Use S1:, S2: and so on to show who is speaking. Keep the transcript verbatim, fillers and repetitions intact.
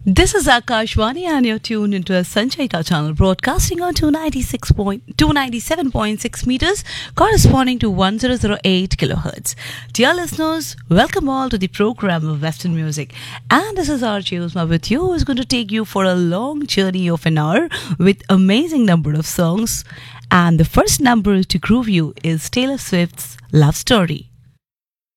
S1: This is Akashwani and you're tuned into a Sanchayita channel broadcasting on two ninety-six point, two ninety-seven point six meters corresponding to one thousand eight kilohertz. Dear listeners, welcome all to the program of Western Music. And this is R J Usma with you, who's going to take you for a long journey of an hour with amazing number of songs. And the first number to groove you is Taylor Swift's Love Story.